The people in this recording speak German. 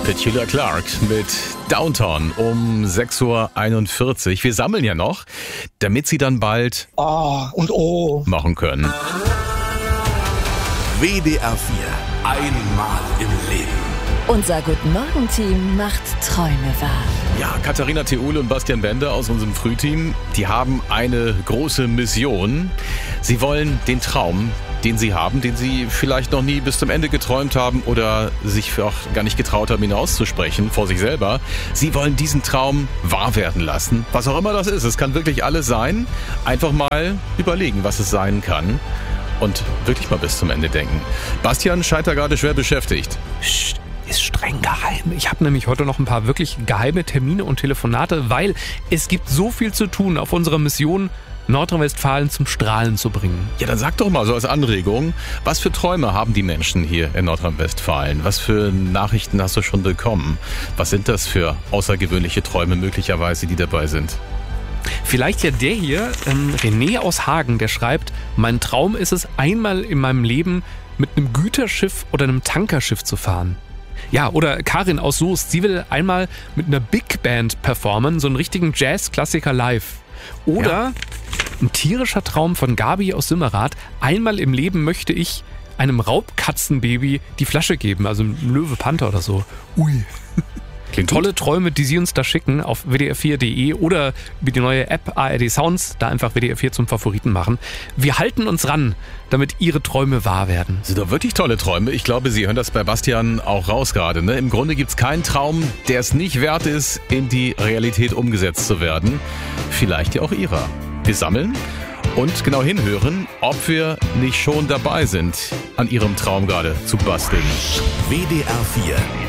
Petula Clark mit Downtown um 6.41 Uhr. Wir sammeln ja noch, damit Sie dann bald machen können. WDR 4. Einmal im Leben. Unser Guten-Morgen-Team macht Träume wahr. Ja, Katharina Theule und Bastian Bender aus unserem Frühteam, die haben eine große Mission. Sie wollen den Traum, den Sie haben, den Sie vielleicht noch nie bis zum Ende geträumt haben oder sich auch gar nicht getraut haben, ihn auszusprechen vor sich selber. Sie wollen diesen Traum wahr werden lassen. Was auch immer das ist, es kann wirklich alles sein. Einfach mal überlegen, was es sein kann und wirklich mal bis zum Ende denken. Bastian scheint da gerade schwer beschäftigt. Psst, ist streng geheim. Ich habe nämlich heute noch ein paar wirklich geheime Termine und Telefonate, weil es gibt so viel zu tun auf unserer Mission, Nordrhein-Westfalen zum Strahlen zu bringen. Ja, dann sag doch mal so als Anregung, was für Träume haben die Menschen hier in Nordrhein-Westfalen? Was für Nachrichten hast du schon bekommen? Was sind das für außergewöhnliche Träume möglicherweise, die dabei sind? Vielleicht ja der hier, René aus Hagen, der schreibt, mein Traum ist es, einmal in meinem Leben mit einem Güterschiff oder einem Tankerschiff zu fahren. Ja, oder Karin aus Soest, sie will einmal mit einer Big Band performen, so einen richtigen Jazz-Klassiker live. Oder ein tierischer Traum von Gabi aus Simmerath, einmal im Leben möchte ich einem Raubkatzenbaby die Flasche geben, also ein Löwe-Panther oder so. Ui. Klingt Tolle Träume, die Sie uns da schicken auf wdr4.de oder über die neue App ARD Sounds, da einfach WDR4 zum Favoriten machen. Wir halten uns ran, damit Ihre Träume wahr werden. Das sind doch wirklich tolle Träume. Ich glaube, Sie hören das bei Bastian auch raus gerade. Ne? Im Grunde gibt es keinen Traum, der es nicht wert ist, in die Realität umgesetzt zu werden. Vielleicht ja auch Ihrer. Wir sammeln und genau hinhören, ob wir nicht schon dabei sind, an Ihrem Traum gerade zu basteln. WDR 4.